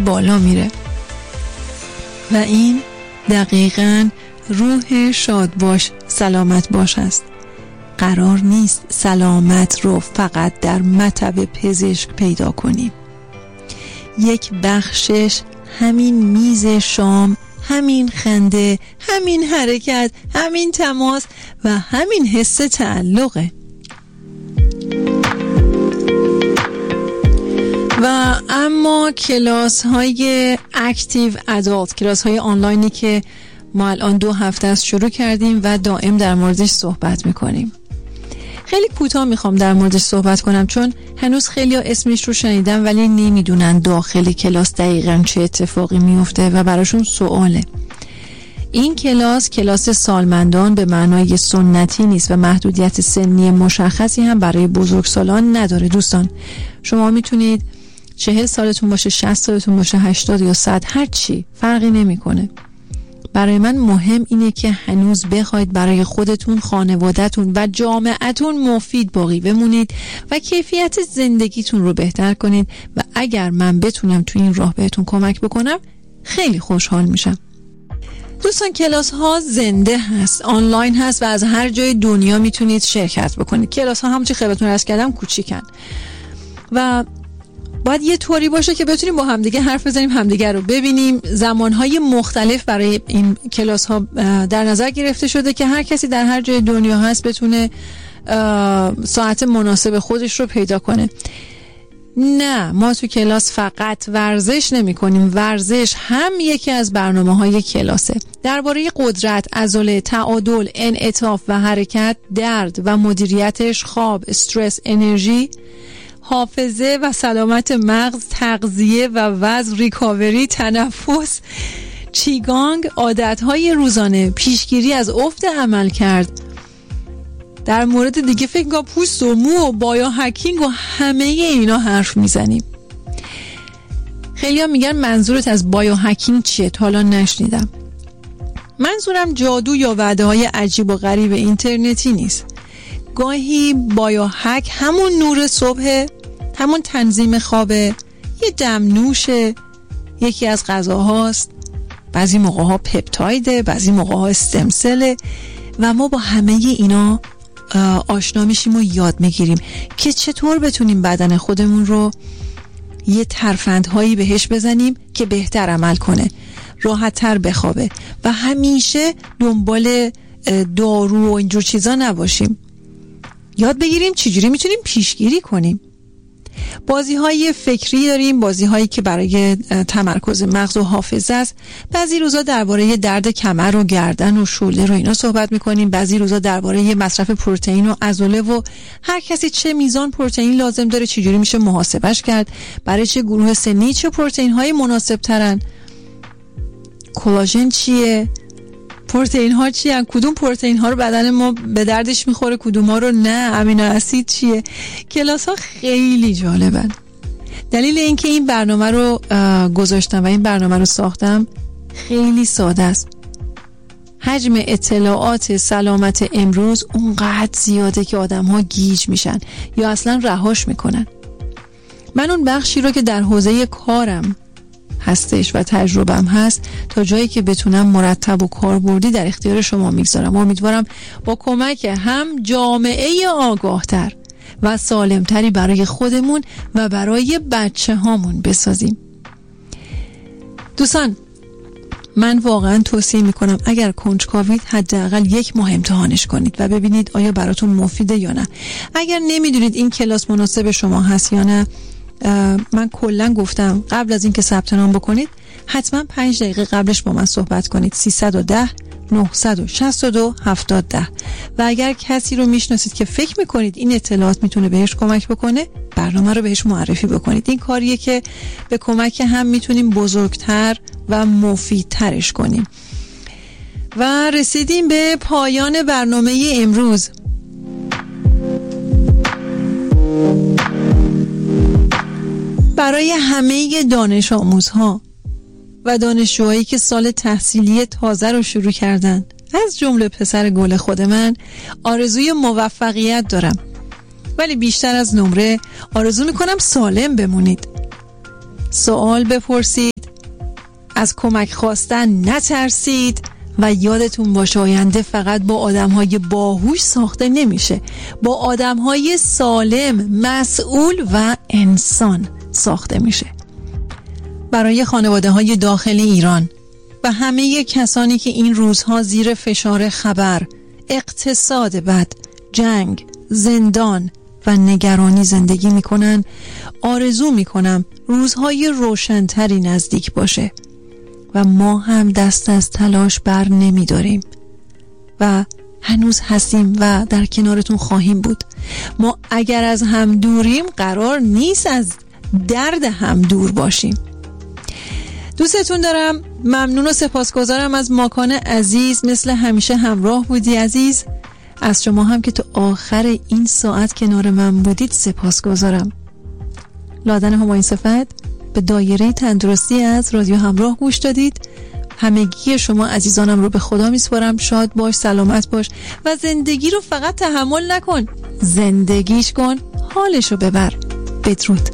بالا میره و این دقیقاً روح شاد باش سلامت باش است. قرار نیست سلامت رو فقط در مطب پزشک پیدا کنیم. یک بخشش همین میز شام، همین خنده، همین حرکت، همین تماس و همین حس تعلقه. و اما کلاس های اکتیو ادالت، کلاس های آنلاینی که ما الان 2 هفته است شروع کردیم و دائم در موردش صحبت میکنیم. خیلی کوتاه میخوام در موردش صحبت کنم چون هنوز خیلی ها اسمش رو شنیدن ولی نمیدونن داخل کلاس دقیقاً چه اتفاقی میفته و براشون سواله. این کلاس سالمندان به معنای سنتی نیست و محدودیت سنی مشخصی هم برای بزرگسالان نداره. دوستان شما میتونید 40 سالتون باشه، 60 سالتون باشه، 80 یا 100، هر چی فرقی نمیکنه. برای من مهم اینه که هنوز بخواید برای خودتون، خانواده‌تون و جامعه‌تون مفید باقی بمونید و کیفیت زندگیتون رو بهتر کنید و اگر من بتونم تو این راه بهتون کمک بکنم خیلی خوشحال میشم. دوستان کلاس ها زنده هست، آنلاین هست و از هر جای دنیا میتونید شرکت بکنید. کلاس ها همونچه خدمتتون عرض کردم کوچیکن و باید یه طوری باشه که بتونیم با همدیگه حرف بزنیم، همدیگه رو ببینیم. زمانهای مختلف برای این کلاس ها در نظر گرفته شده که هر کسی در هر جای دنیا هست بتونه ساعت مناسب خودش رو پیدا کنه. نه، ما تو کلاس فقط ورزش نمی کنیم. ورزش هم یکی از برنامه‌های کلاسه. درباره قدرت، عضله، تعادل، انعطاف و حرکت، درد و مدیریتش، خواب، استرس، انرژی، حافظه و سلامت مغز، تغذیه و وزن، ریکاوری، تنفس، چیگانگ، عادتهای روزانه، پیشگیری از افت عمل کرد. در مورد دیگه فکر کنم پوست و مو و بایو هکینگ و همه اینا حرف میزنیم. خیلی ها میگن منظورت از بایو هکینگ چیه؟ تا حالا نشنیدم. منظورم جادو یا وعده های عجیب و غریب اینترنتی نیست. گاهی بایو هک همون نور صبح، همون تنظیم خوابه، یه دمنوشه، یکی از غذاهاست، بعضی موقع ها پپتایده، بعضی موقع ها استمسله و ما با همه اینا آشنا میشیم و یاد میگیریم که چطور بتونیم بدن خودمون رو یه ترفندهایی بهش بزنیم که بهتر عمل کنه، راحت تر بخوابه و همیشه دنبال دارو و اینجور چیزا نباشیم. یاد بگیریم چجوری میتونیم پیشگیری کنیم. بازی های فکری داریم، بازی هایی که برای تمرکز مغز و حافظه است. بعضی روزا درباره درد کمر و گردن و شوله رو اینا صحبت میکنیم. بعضی روزا درباره مصرف پروتئین و عضله و هر کسی چه میزان پروتئین لازم داره، چجوری میشه محاسبش کرد، برای چه گروه سنی چه پروتئین های مناسب ترن، کلاژن چیه، پروتئین ها چیه، کدوم پروتئین ها رو بدن ما به دردش میخوره، کدوم ها رو نه، امینو اسید چیه. کلاس ها خیلی جالبن. دلیل اینکه این برنامه رو گذاشتم و این برنامه رو ساختم خیلی ساده است. حجم اطلاعات سلامت امروز اونقدر زیاده که آدم ها گیج میشن یا اصلا رهاش میکنن. من اون بخشی رو که در حوزه کارم هستش و تجربم هست تا جایی که بتونم مرتب و کاربردی در اختیار شما میگذارم. امیدوارم با کمک هم جامعه آگاهتر و سالمتری برای خودمون و برای بچه هامون بسازیم. دوستان من واقعا توصیه میکنم اگر کنجکاوید حداقل 1 ماه امتحانش کنید و ببینید آیا براتون مفیده یا نه. اگر نمیدونید این کلاس مناسب شما هست یا نه، من کلا گفتم قبل از اینکه ثبت نام بکنید حتما 5 دقیقه قبلش با من صحبت کنید. 310 962 7010 و اگر کسی رو میشناسید که فکر میکنید این اطلاعات میتونه بهش کمک بکنه، برنامه رو بهش معرفی بکنید. این کاریه که به کمک هم میتونیم بزرگتر و مفیدترش کنیم. و رسیدیم به پایان برنامه امروز. برای همه دانش آموزها و دانشجوهایی که سال تحصیلی تازه رو شروع کردن، از جمله پسر گل خود من، آرزوی موفقیت دارم، ولی بیشتر از نمره آرزو میکنم سالم بمونید. سوال بپرسید، از کمک خواستن نترسید و یادتون باشه آینده فقط با آدم‌های باهوش ساخته نمیشه، با آدم‌های سالم، مسئول و انسان ساخته میشه. برای خانواده‌های داخل ایران و همه کسانی که این روزها زیر فشار خبر، اقتصاد بد، جنگ، زندان و نگرانی زندگی میکنن، آرزو میکنم روزهای روشن‌تری نزدیک باشه و ما هم دست از تلاش بر نمیداریم و هنوز هستیم و در کنارتون خواهیم بود. ما اگر از هم دوریم قرار نیست از درد هم دور باشیم. دوستتون دارم، ممنون و سپاسگزارم از ماکان عزیز، مثل همیشه همراه بودی عزیز. از شما هم که تا آخر این ساعت کنار من بودید سپاسگزارم. لادن همایون صفت به دایره تندرستی از رادیو همراه گوش دادید. همگی شما عزیزانم رو به خدا میسپارم. شاد باش، سلامت باش و زندگی رو فقط تحمل نکن، زندگیش کن، حالش رو ببر. بدرود.